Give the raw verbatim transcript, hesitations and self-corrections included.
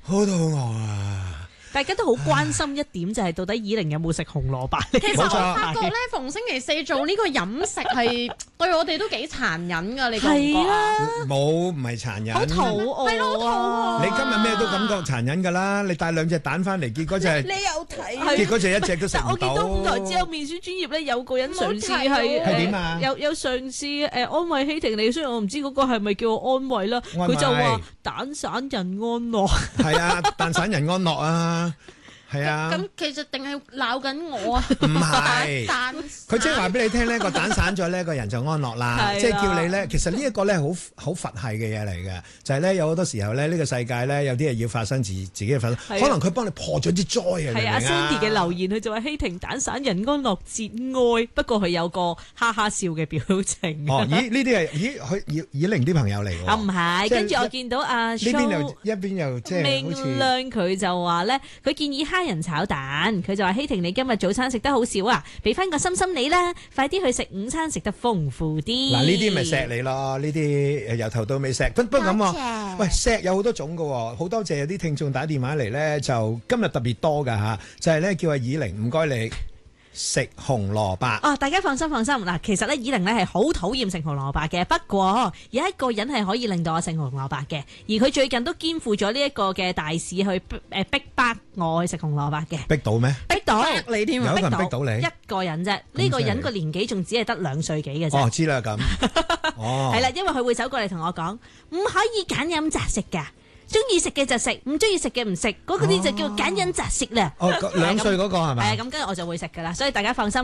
好肚餓啊！ 大家都好關心一點，就係到底以玲有冇食紅蘿蔔？ 其實我發覺咧，逢星期四做呢個飲食係對我哋都幾殘忍㗎，你覺唔覺啊？ 冇，唔係殘忍。 好肚餓， 係咯，肚餓。 你今日咩都感覺殘忍㗎啦！你帶兩隻蛋翻嚟，結果就係你有睇？ 結果就一隻都食唔到。 我見到五台之後面書專頁咧，有個人嘗試係係點啊？ 有有嘗試誒安慰希婷你，雖然我唔知嗰個係咪叫我安慰啦，佢就話蛋散人安樂。 係啊，蛋散人安樂啊！係啊， 咁其實定係鬧緊我啊？ 唔係， 蛋佢即係話俾你聽咧，個蛋散咗咧，個人就安樂啦。即係叫你咧，其實呢一個咧好好佛系嘅嘢嚟嘅，就係咧有好多時候咧，呢個世界咧有啲嘢要發生自自己嘅發生，可能佢幫你破咗啲災啊！ 係啊 ，Sandy 嘅留言佢就話希婷蛋散人安樂節哀，不過佢有個哈哈笑嘅表情。 哦，咦？呢啲係咦？佢以以玲啲朋友嚟喎。 啊，唔係，跟住我見到阿呢邊又一邊又即係明亮佢就話咧，佢建議蝦仁炒蛋，佢就話希婷你今日早餐食得好少啊，俾翻個心心你啦，快啲去食午餐食得豐富啲。 嗱呢啲咪錫你咯，呢啲由頭到尾錫。不不過咁喎，喂錫有好多種㗎喎，好多謝有啲聽眾打電話嚟咧，就今日特別多㗎嚇，就係咧叫阿以玲唔該你。食紅蘿蔔哦！大家放心放心嗱，其實咧以玲咧係好討厭食紅蘿蔔嘅，不過有一個人係可以令到我食紅蘿蔔嘅，而佢最近都肩負咗呢一個嘅大事去誒逼迫我去食紅蘿蔔嘅。 逼到咩？ 逼到你添啊！ 有一個人逼到你一個人啫，呢個人個年紀仲只係得兩歲幾嘅啫。 哦，知啦咁。哦， 係啦，因為佢會走過嚟同我講，唔可以揀飲擇食㗎。中意食嘅就食，唔中意食嘅唔食，嗰啲就叫揀飲擇食啦。 哦，兩歲嗰個係咪？ 係啊，咁跟住我就會食噶啦，所以大家放心。